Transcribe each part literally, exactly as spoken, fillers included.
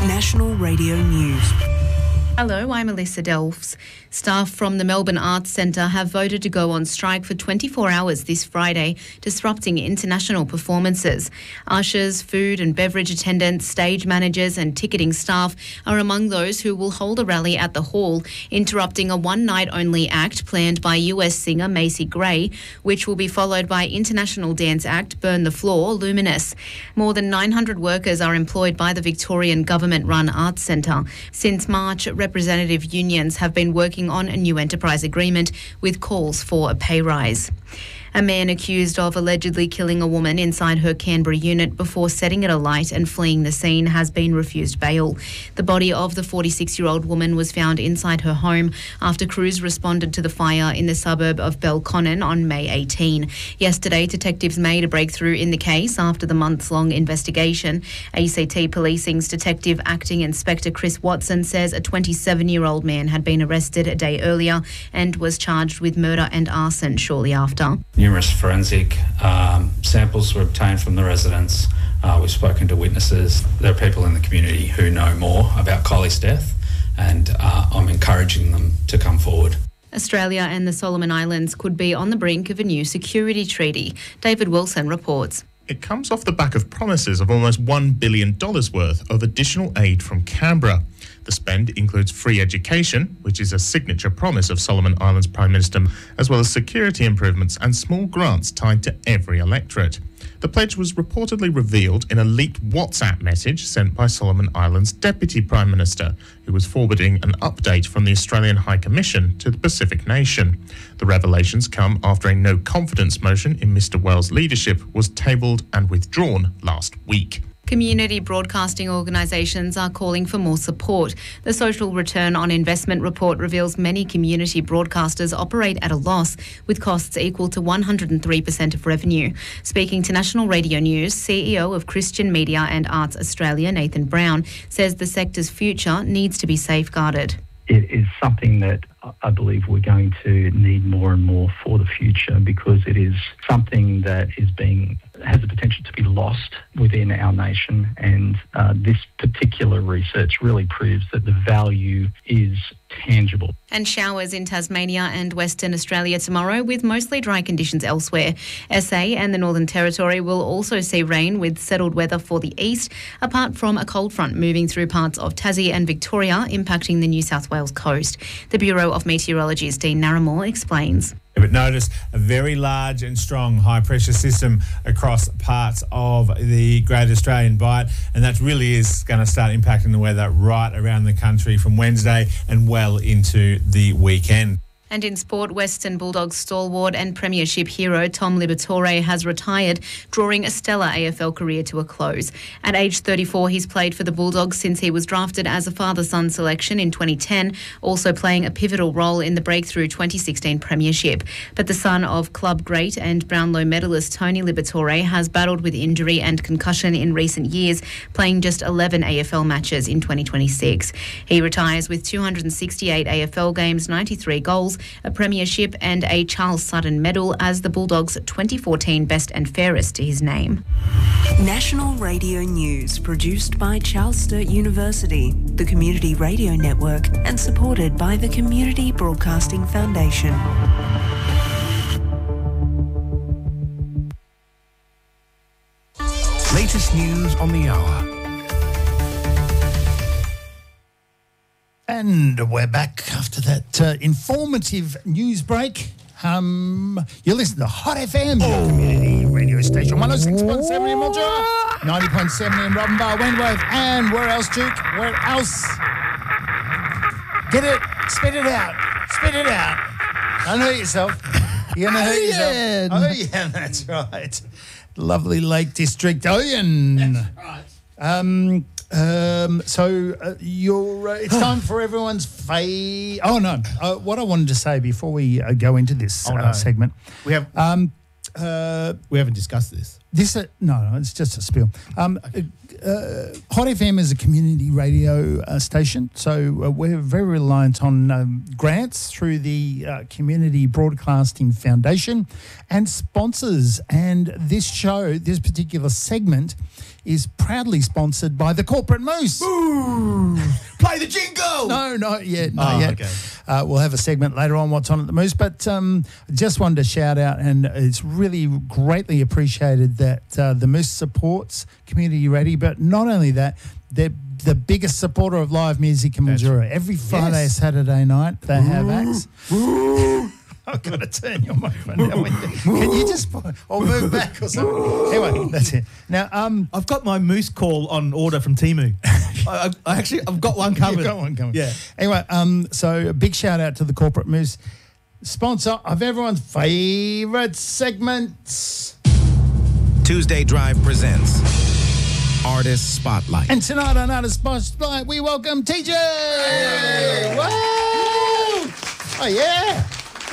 National Radio News. Hello, I'm Alyssa Delfs. Staff from the Melbourne Arts Centre have voted to go on strike for twenty-four hours this Friday, disrupting international performances. Ushers, food and beverage attendants, stage managers and ticketing staff are among those who will hold a rally at the hall, interrupting a one-night-only act planned by U S singer Macy Gray, which will be followed by international dance act Burn the Floor, Luminous. More than nine hundred workers are employed by the Victorian government-run Arts Centre. Since March, representative unions have been working on a new enterprise agreement with calls for a pay rise. A man accused of allegedly killing a woman inside her Canberra unit before setting it alight and fleeing the scene has been refused bail. The body of the forty-six-year-old woman was found inside her home after crews responded to the fire in the suburb of Belconnen on May eighteenth. Yesterday, detectives made a breakthrough in the case after the months-long investigation. A C T Policing's Detective Acting Inspector Chris Watson says a twenty-seven-year-old man had been arrested a day earlier and was charged with murder and arson shortly after. Numerous forensic um, samples were obtained from the residents. Uh, we've spoken to witnesses. There are people in the community who know more about Kylie's death, and uh, I'm encouraging them to come forward. Australia and the Solomon Islands could be on the brink of a new security treaty. David Wilson reports. It comes off the back of promises of almost one billion dollars worth of additional aid from Canberra. The spend includes free education, which is a signature promise of Solomon Islands Prime Minister, as well as security improvements and small grants tied to every electorate. The pledge was reportedly revealed in a leaked WhatsApp message sent by Solomon Islands Deputy Prime Minister, who was forwarding an update from the Australian High Commission to the Pacific nation. The revelations come after a no-confidence motion in Mr Wells' leadership was tabled and withdrawn last week. Community broadcasting organisations are calling for more support. The Social Return on Investment report reveals many community broadcasters operate at a loss, with costs equal to one hundred three percent of revenue. Speaking to National Radio News, C E O of Christian Media and Arts Australia, Nathan Brown, says the sector's future needs to be safeguarded. It is something that I believe we're going to need more and more for the future, because it is something that is being has the potential to be lost within our nation, and uh, this particular research really proves that the value is tangible. And showers in Tasmania and Western Australia tomorrow, with mostly dry conditions elsewhere. S A and the Northern Territory will also see rain with settled weather for the east, apart from a cold front moving through parts of Tassie and Victoria, impacting the New South Wales coast. The Bureau of Meteorology's Dean Naramore explains. But notice a very large and strong high-pressure system across parts of the Great Australian Bight, and that really is going to start impacting the weather right around the country from Wednesday and well into the weekend. And in sport, Western Bulldogs stalwart and premiership hero Tom Liberatore has retired, drawing a stellar A F L career to a close. At age thirty-four, he's played for the Bulldogs since he was drafted as a father-son selection in twenty ten, also playing a pivotal role in the breakthrough twenty sixteen premiership. But the son of club great and Brownlow medalist Tony Liberatore has battled with injury and concussion in recent years, playing just eleven A F L matches in twenty twenty-six. He retires with two hundred sixty-eight A F L games, ninety-three goals, a premiership and a Charles Sutton medal as the Bulldogs' twenty fourteen best and fairest to his name. National Radio News, produced by Charles Sturt University, the Community Radio Network, and supported by the Community Broadcasting Foundation. Latest news on the hour. And we're back after that uh, informative news break. Um, you listen to Hot F M, your oh. community radio station, one oh six point seven in Mildura, ninety point seven in Robinbar, Wentworth, and where else, Duke? Where else? Get it, spit it out, spit it out. Don't hurt yourself. You're going to hurt yourself. Oh, yeah, that's right. Lovely Lake District. Oh, yeah. That's right. Um... Um, so uh, you're, uh, it's time for everyone's fa- Oh, no. Uh, what I wanted to say before we uh, go into this oh, no. uh, segment. We have um, uh, we haven't discussed this. This uh, No, no, it's just a spiel. Um, okay. uh, Hot F M is a community radio uh, station, so uh, we're very reliant on um, grants through the uh, Community Broadcasting Foundation and sponsors. And this show, this particular segment, is proudly sponsored by the Corporate Moose. Ooh, play the jingle. No, not yet, not Oh, yet. okay. Uh, we'll have a segment later on, What's On at the Moose. But um, just wanted to shout out, and it's really greatly appreciated that uh, the Moose supports Community Radio. But not only that, they're the biggest supporter of live music in Mildura. Every Friday, Yes. Saturday night, they have acts. I've got to turn your microphone down. Can you just or move back or something? Anyway, that's it. Now, um, I've got my moose call on order from Temu. I, I actually, I've got one covered. You've got one coming. Yeah. Anyway, um, so a big shout out to the Corporate Moose, sponsor of everyone's favourite segments. Tuesday Drive presents Artist Spotlight. And tonight on Artist Spotlight, we welcome T J. Woo! Oh yeah.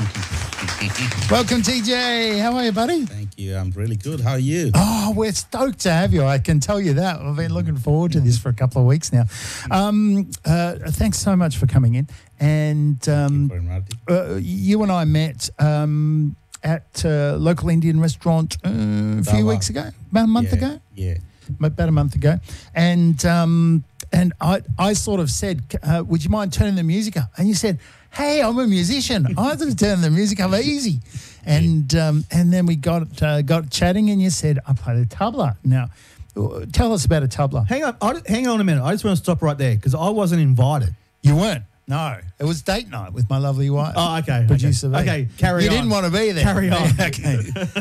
Welcome, T J. How are you, buddy? Thank you. I'm really good. How are you? Oh, we're stoked to have you. I can tell you that. I've been looking forward to this for a couple of weeks now. Um, uh, thanks so much for coming in. And um, uh, you and I met um, at a local Indian restaurant uh, a few weeks ago, about a month yeah, ago. Yeah. About a month ago. And um, and I, I sort of said, uh, would you mind turning the music up? And you said, hey, I'm a musician. I have to turn the music up easy. And um, and then we got uh, got chatting, and you said, I play the tabla. Now, uh, tell us about a tabla. Hang on, I, hang on a minute. I just want to stop right there because I wasn't invited. You weren't? No. It was date night with my lovely wife. Oh, okay. Producer Okay, V. okay carry you on. You didn't want to be there. Carry on. Okay.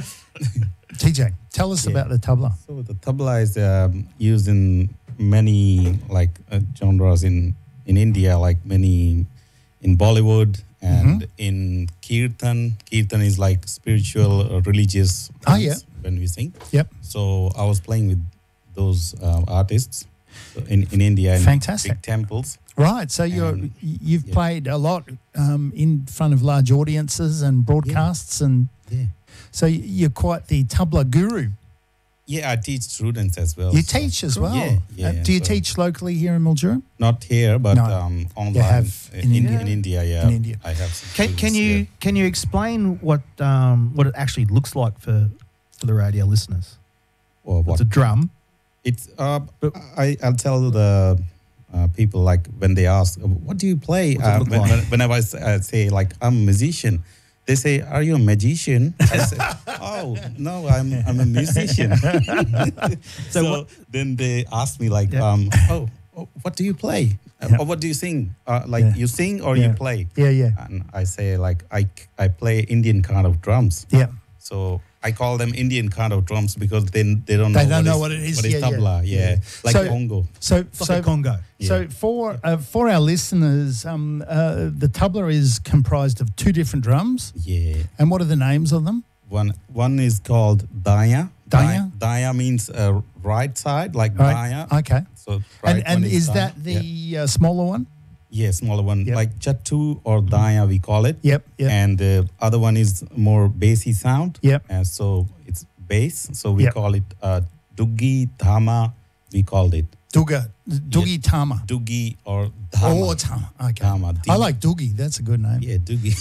T J, tell us Yeah. about the tabla. So the tabla is um, used in many like uh, genres in in India, like many in Bollywood and Mm-hmm. in kirtan. Kirtan is like spiritual, uh, religious. Oh, yeah. songs when we sing. Yep. So I was playing with those uh, artists in in India in Fantastic. big temples. Right, so you're And, you've yeah. played a lot um, in front of large audiences and broadcasts, and Yeah. so you're quite the tabla guru. Yeah, I teach students as well. You so- teach as well. Yeah, Uh, yeah. do you so- teach locally here in Mildura? Not here, but No. um, online. have in in, India? in India, yeah. In India. I have some Can, can students, you yeah. can you explain what um, what it actually looks like for for the radio listeners? Or what? It's a drum. It's uh, I I'll tell the uh, people like when they ask, what do you play? What's it Uh, look when, like? when- whenever I s- uh, say like I'm a musician, they say, "Are you a magician?" I say, "Oh no, I'm I'm a musician." so what- then they ask me like, Yeah. um, "Oh, oh, what do you play? Uh, Yeah. Or what do you sing? Uh, like Yeah. you sing or Yeah. you play?" Yeah, yeah, And I say like I I play Indian kind of drums. yeah. So I call them Indian kind of drums because then they don't They know don't what know is- what it is. What is Yeah, yeah. tabla? Yeah, Yeah. like So- bongo. So, It's like so a Congo. So Yeah. for uh, for our listeners, um, uh, the tabla is comprised of two different drums, Yeah. and what are the names of them? One one is called daya. Daya? Daya, daya means uh, right side, like Right. daya. Okay. So And right and one is daya. that the yeah. uh, smaller one? yeah smaller one, Yep. like chatu or daya we call it. Yep. Yep. And the other one is more bassy sound. Yep. Uh, so it's bass. So we Yep. call it uh, dugi thama. We called it Duga, Dugi Tama. dugi or dhama. Oh, Tama. Okay. Dhama, I D- like Doogie. That's a good name. Yeah, dugi.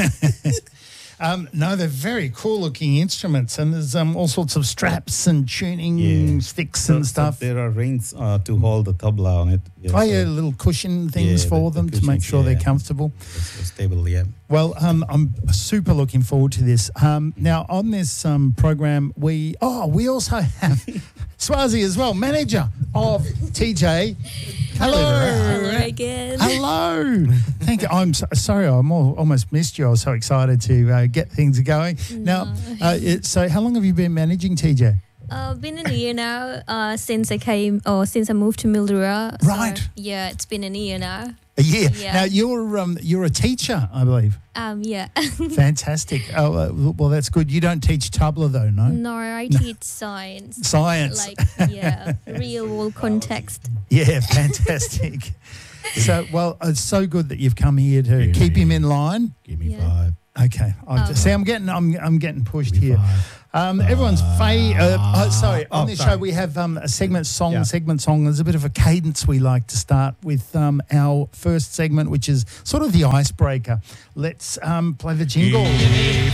Um, no, they're very cool looking instruments, and there's um, all sorts of straps and tuning Yeah. sticks So- and so stuff. there are rings uh, to hold the tabla on it. Yeah, Oh, so yeah, little cushion things Yeah, for the- them the to make cushions, sure they're yeah. comfortable. it's- it's stable, yeah. Well, um, I'm super looking forward to this. Um, now, on this um, program, we oh, we also have Swazi as well, manager of T J. Hello. Hello again. Hello. Thank you. I'm so, sorry, I almost missed you. I was so excited to uh, get things going. Now, uh, it, so how long have you been managing T J? Uh, been in a year now uh, since I came or since I moved to Mildura. So, Right. yeah, it's been a year now. A year. Yeah. Now you're um, you're a teacher, I believe. Um, yeah. Fantastic. Oh, uh, well, that's good. You don't teach tabla though, no? no, I teach science. Science. Like, yeah, real world context. Yeah, fantastic. So, well, it's so good that you've come here to keep him in line. Give me Yeah. five. Okay. I Oh. see, I'm getting, I'm, I'm getting pushed Give me here. five. Um, everyone's fa- uh, oh, sorry. On Oh, this sorry. show, we have um, a segment song, Yeah. segment song. There's a bit of a cadence we like to start with um, our first segment, which is sort of the icebreaker. Let's um, play the jingle.